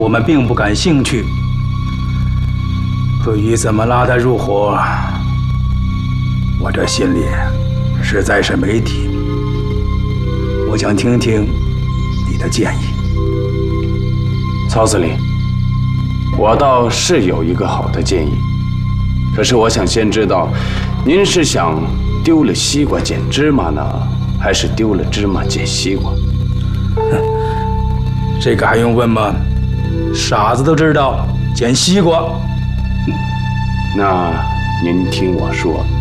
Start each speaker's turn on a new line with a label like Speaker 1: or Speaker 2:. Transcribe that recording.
Speaker 1: 我们并不感兴趣。至于怎么拉他入伙，我这心里实在是没底。我想听听你的建议。
Speaker 2: 曹司令，我倒是有一个好的建议，可是我想先知道，您是想丢了西瓜捡芝麻呢，还是丢了芝麻捡西瓜？
Speaker 1: 这个还用问吗？傻子都知道捡西瓜。
Speaker 2: 那您听我说。